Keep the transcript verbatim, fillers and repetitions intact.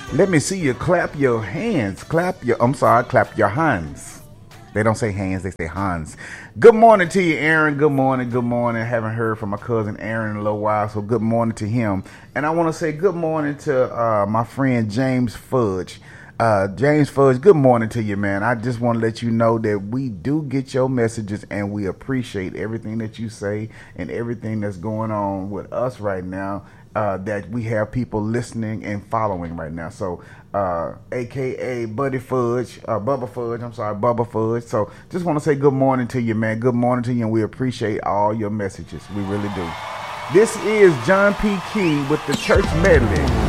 Let me see you clap your hands. Clap your, I'm sorry, clap your hands. They don't say hands, they say Hans. Good morning to you, Aaron. Good morning, good morning. Haven't heard from my cousin Aaron in a little while, so good morning to him. And I want to say good morning to uh, my friend James Fudge. Uh, James Fudge, good morning to you, man. I just want to let you know that we do get your messages and we appreciate everything that you say and everything that's going on with us right now. Uh, that we have people listening and following right now. So, uh, A K A Buddy Fudge, uh, Bubba Fudge, I'm sorry, Bubba Fudge. So, just want to say good morning to you, man. Good morning to you, and we appreciate all your messages. We really do. This is John P. Key with the Church Medley.